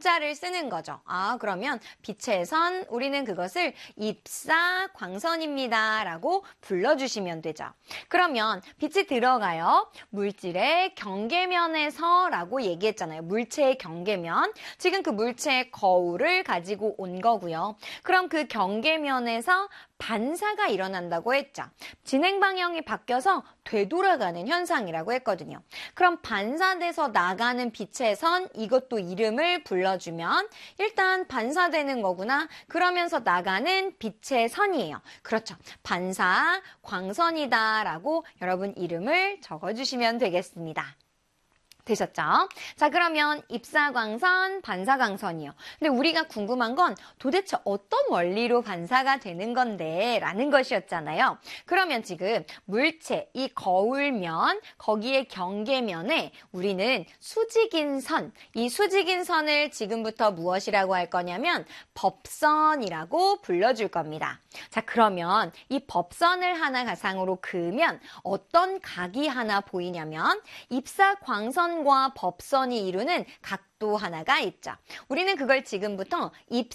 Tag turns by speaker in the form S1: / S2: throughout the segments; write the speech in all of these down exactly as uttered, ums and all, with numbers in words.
S1: 광자를 쓰는 거죠. 아, 그러면 빛의 선, 우리는 그것을 입사광선입니다 라고 불러주시면 되죠. 그러면 빛이 들어가요. 물질의 경계면에서 라고 얘기했잖아요. 물체의 경계면. 지금 그 물체의 거울을 가지고 온 거고요. 그럼 그 경계면에서 반사가 일어난다고 했죠. 진행 방향이 바뀌어서 되돌아가는 현상이라고 했거든요. 그럼 반사돼서 나가는 빛의 선, 이것도 이름을 불러주면 일단 반사되는 거구나. 그러면서 나가는 빛의 선이에요. 그렇죠. 반사 광선이다 라고 여러분 이름을 적어주시면 되겠습니다. 되셨죠? 자, 그러면 입사광선, 반사광선이요. 근데 우리가 궁금한 건 도대체 어떤 원리로 반사가 되는 건데 라는 것이었잖아요. 그러면 지금 물체, 이 거울면, 거기에 경계면에 우리는 수직인 선, 이 수직인 선을 지금부터 무엇이라고 할 거냐면 법선이라고 불러줄 겁니다. 자, 그러면 이 법선을 하나 가상으로 그으면 어떤 각이 하나 보이냐면 입사광선 과 법선이 이루는 각도 하나가 있죠. 우리는 그걸 지금부터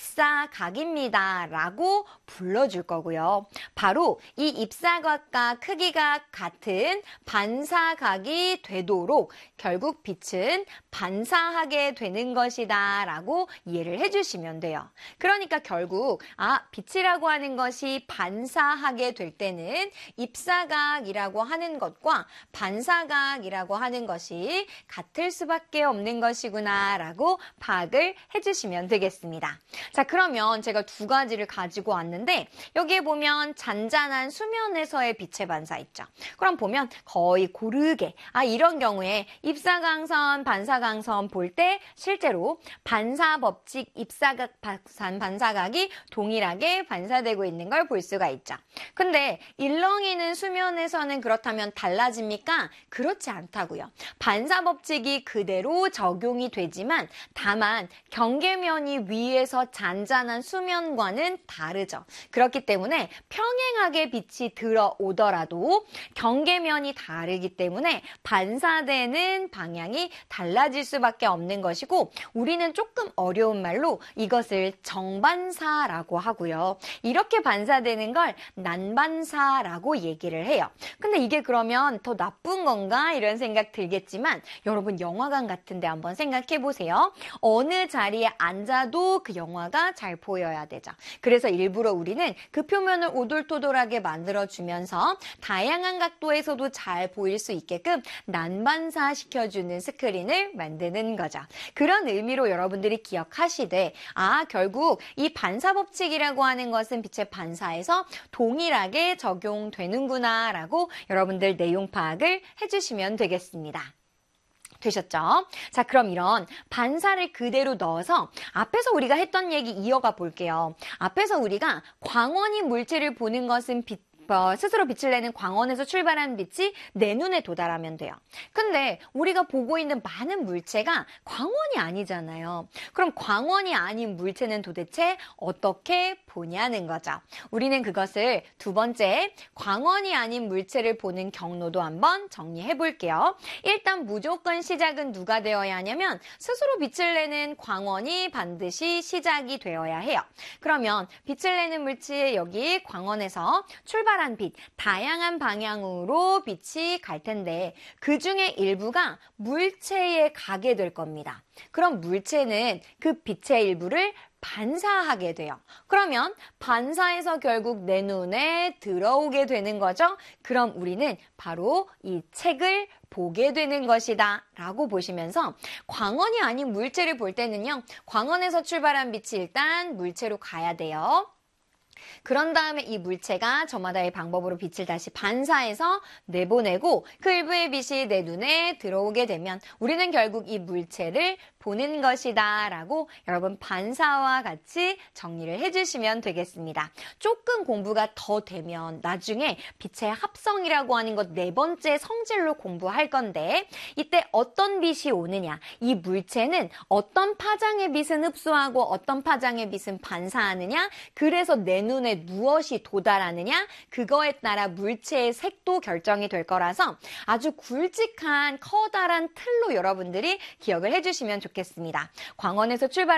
S1: 입사각입니다 라고 불러줄 거고요. 바로 이 입사각과 크기가 같은 반사각이 되도록 결국 빛은 반사하게 되는 것이다 라고 이해를 해주시면 돼요. 그러니까 결국 아, 빛이라고 하는 것이 반사하게 될 때는 입사각이라고 하는 것과 반사각이라고 하는 것이 같을 수밖에 없는 것이구나 라고 파악을 해주시면 되겠습니다. 자, 그러면 제가 두 가지를 가지고 왔는데 여기에 보면 잔잔한 수면에서의 빛의 반사 있죠. 그럼 보면 거의 고르게 아 이런 경우에 입사광선, 반사광선 볼 때 실제로 반사법칙, 입사각, 반사각이 동일하게 반사되고 있는 걸 볼 수가 있죠. 근데 일렁이는 수면에서는 그렇다면 달라집니까? 그렇지 않다고요. 반사법칙이 그대로 적용이 되지만 다만 경계면이 위에서 잔잔한 수면과는 다르죠. 그렇기 때문에 평행하게 빛이 들어오더라도 경계면이 다르기 때문에 반사되는 방향이 달라질 수밖에 없는 것이고 우리는 조금 어려운 말로 이것을 정반사라고 하고요. 이렇게 반사되는 걸 난반사라고 얘기를 해요. 근데 이게 그러면 더 나쁜 건가? 이런 생각 들겠지만 여러분 영화관 같은데 한번 생각해 보세요. 어느 자리에 앉아도 그 영화가 잘 보여야 되죠. 그래서 일부러 우리는 그 표면을 오돌토돌하게 만들어주면서 다양한 각도에서도 잘 보일 수 있게끔 난반사 시켜주는 스크린을 만드는 거죠. 그런 의미로 여러분들이 기억하시되 아 결국 이 반사법칙이라고 하는 것은 빛의 반사에서 동일하게 적용되는구나 라고 여러분들 내용 파악을 해주시면 되겠습니다. 되셨죠? 자, 그럼 이런 반사를 그대로 넣어서 앞에서 우리가 했던 얘기 이어가 볼게요. 앞에서 우리가 광원이 물체를 보는 것은 빛 어, 스스로 빛을 내는 광원에서 출발하는 빛이 내 눈에 도달하면 돼요. 근데 우리가 보고 있는 많은 물체가 광원이 아니잖아요. 그럼 광원이 아닌 물체는 도대체 어떻게 보냐는 거죠. 우리는 그것을 두 번째 광원이 아닌 물체를 보는 경로도 한번 정리해 볼게요. 일단 무조건 시작은 누가 되어야 하냐면 스스로 빛을 내는 광원이 반드시 시작이 되어야 해요. 그러면 빛을 내는 물체 여기 광원에서 출발 한 빛, 다양한 방향으로 빛이 갈 텐데 그 중에 일부가 물체에 가게 될 겁니다. 그럼 물체는 그 빛의 일부를 반사하게 돼요. 그러면 반사해서 결국 내 눈에 들어오게 되는 거죠. 그럼 우리는 바로 이 책을 보게 되는 것이다 라고 보시면서 광원이 아닌 물체를 볼 때는요. 광원에서 출발한 빛이 일단 물체로 가야 돼요. 그런 다음에 이 물체가 저마다의 방법으로 빛을 다시 반사해서 내보내고 그 일부의 빛이 내 눈에 들어오게 되면 우리는 결국 이 물체를 보는 것이다 라고 여러분 반사와 같이 정리를 해주시면 되겠습니다. 조금 공부가 더 되면 나중에 빛의 합성이라고 하는 것 네 번째 성질로 공부할 건데 이때 어떤 빛이 오느냐, 이 물체는 어떤 파장의 빛은 흡수하고 어떤 파장의 빛은 반사하느냐, 그래서 내 눈에 무엇이 도달하느냐, 그거에 따라 물체의 색도 결정이 될 거라서 아주 굵직한 커다란 틀로 여러분들이 기억을 해주시면 좋겠습니다. 광원에서 출발